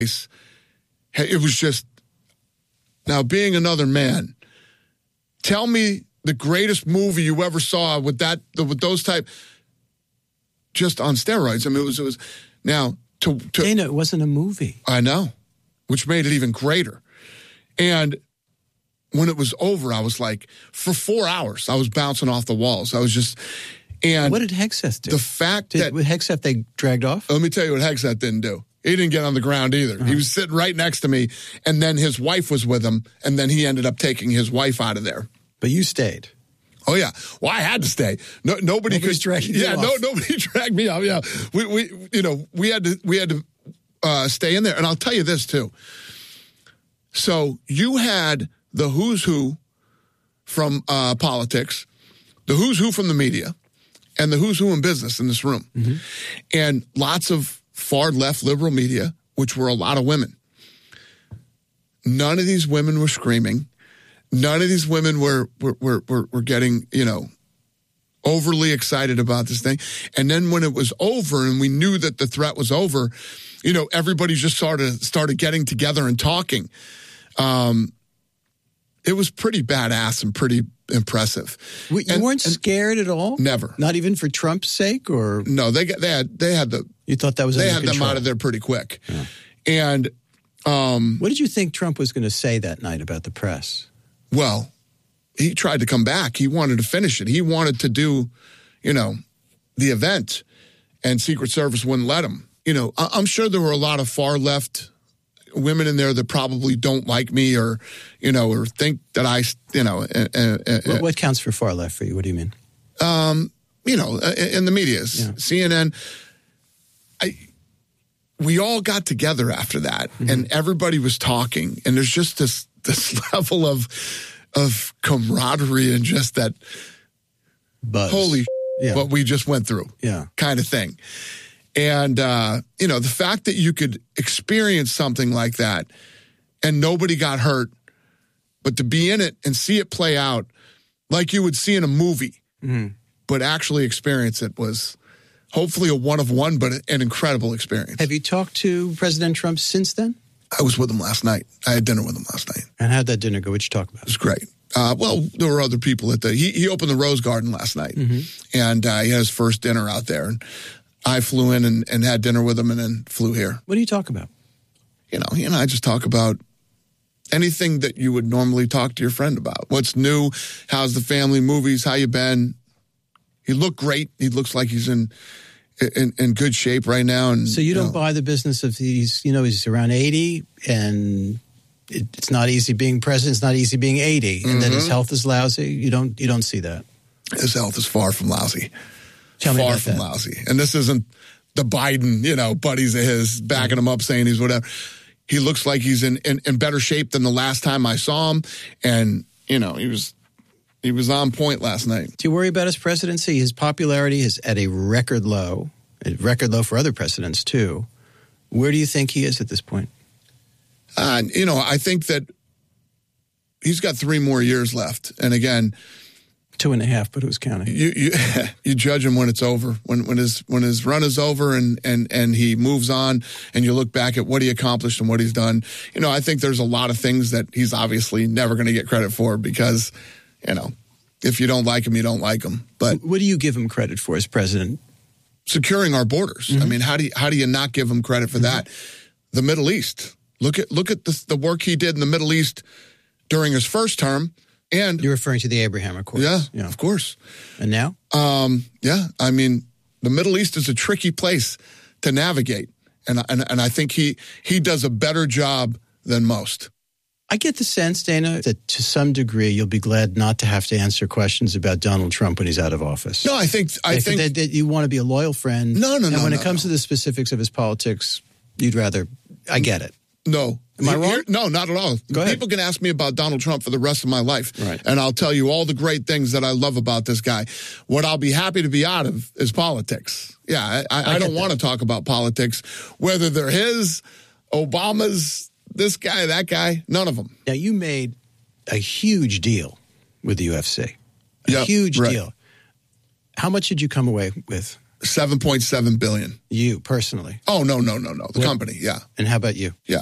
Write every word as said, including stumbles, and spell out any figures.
It was just, now being another man, tell me the greatest movie you ever saw with that, with those type, just on steroids. I mean, it was, it was, now to, to Dana, it wasn't a movie. I know, which made it even greater. And when it was over, I was like, for four hours, I was bouncing off the walls. I was just, and what did Hegseth do? The fact did, that with Hegseth they dragged off. Let me tell you what Hegseth didn't do. He didn't get on the ground either. Uh-huh. He was sitting right next to me, and then his wife was with him, and then he ended up taking his wife out of there. But you stayed. Oh yeah. Well, I had to stay. No, nobody Nobody's could drag you Yeah, off. no, nobody dragged me off. Yeah, we, we, you know, we had to, we had to uh, stay in there. And I'll tell you this too. So you had the who's who from uh, politics, the who's who from the media, and the who's who in business in this room, mm-hmm. and lots of far left liberal media, which were a lot of women. None of these women were screaming. None of these women were were were were, were getting, you know, overly excited about this thing. And then when it was over and we knew that the threat was over, you know, everybody just started started getting together and talking. Um, it was pretty badass and pretty impressive. You and, weren't and scared at all? Never. Not even for Trump's sake, or no? They got they had they had the you thought that was they under had control. them out of there pretty quick. Yeah. And um, what did you think Trump was going to say that night about the press? Well, he tried to come back. He wanted to finish it. He wanted to do, you know, the event, and Secret Service wouldn't let him. You know, I'm sure there were a lot of far left women in there that probably don't like me, or, you know, or think that I, you know. Uh, uh, what, what counts for far left for you? What do you mean? Um, you know, in the medias, yeah. C N N. I. We all got together after that, mm-hmm. and everybody was talking, and there's just this this level of of camaraderie and just that buzz. Holy yeah. what we just went through, yeah, kind of thing. And uh, you know, the fact that you could experience something like that and nobody got hurt, but to be in it and see it play out like you would see in a movie, mm-hmm. but actually experience it was hopefully a one of one, but an incredible experience. Have you talked to President Trump since then? I was with him last night. I had dinner with him last night. And how'd that dinner go? What'd you talk about? It was great. Uh, well, there were other people at the, he, he opened the Rose Garden last night, mm-hmm. and uh, he had his first dinner out there. And I flew in and, and had dinner with him and then flew here. What do you talk about? You know, he and I just talk about anything that you would normally talk to your friend about. What's new? How's the family? Movies? How you been? He looked great. He looks like he's in in, in good shape right now. And so you don't you know, buy the business of these, you know, he's around eighty and it, it's not easy being president. It's not easy being eighty, and mm-hmm. that his health is lousy. You don't, you don't see that. His health is far from lousy. Tell me far about from that. lousy. And this isn't the Biden, you know, buddies of his backing him up saying he's whatever. He looks like he's in, in, in better shape than the last time I saw him. And, you know, he was he was on point last night. Do you worry about his presidency? His popularity is at a record low, a record low for other presidents too. Where do you think he is at this point? Uh, you know, I think that he's got three more years left. And again, two and a half, but who's counting? You you, you judge him when it's over, when when his when his run is over, and and and he moves on, and you look back at what he accomplished and what he's done. You know, I think there's a lot of things that he's obviously never going to get credit for because, you know, if you don't like him, you don't like him. But what do you give him credit for as president? Securing our borders. Mm-hmm. I mean, how do you, how do you not give him credit for mm-hmm. that? The Middle East. Look at look at the the work he did in the Middle East during his first term. And you're referring to the Abraham Accords. Yeah, yeah, of course. And now? Um, yeah, I mean, the Middle East is a tricky place to navigate. And, and, and I think he, he does a better job than most. I get the sense, Dana, that to some degree you'll be glad not to have to answer questions about Donald Trump when he's out of office. No, I think... I if think that, that you want to be a loyal friend. No, no, and no, And when no, it comes no. to the specifics of his politics, you'd rather... I get it. No. Am I wrong? Here, no, not at all. Go ahead. People can ask me about Donald Trump for the rest of my life. Right. And I'll tell you all the great things that I love about this guy. What I'll be happy to be out of is politics. Yeah, I, I, I don't want to talk about politics, whether they're his, Obama's, this guy, that guy, none of them. Now, you made a huge deal with the U F C. A Yep, huge right. deal. How much did you come away with? seven point seven billion. You personally? Oh, no, no, no, no. The What? company, yeah. And how about you? Yeah.